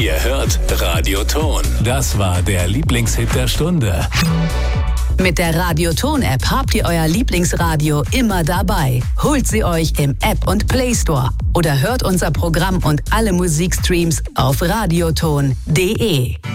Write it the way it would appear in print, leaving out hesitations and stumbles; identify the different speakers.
Speaker 1: Ihr hört Radioton. Das war der Lieblingshit der Stunde.
Speaker 2: Mit der Radioton-App habt ihr euer Lieblingsradio immer dabei. Holt sie euch im App- und Play Store oder hört unser Programm und alle Musikstreams auf radioton.de.